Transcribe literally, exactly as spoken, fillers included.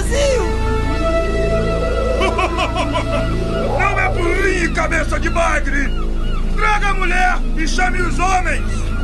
vazio! Não é por mim, cabeça de bagre! Traga a mulher e chame os homens!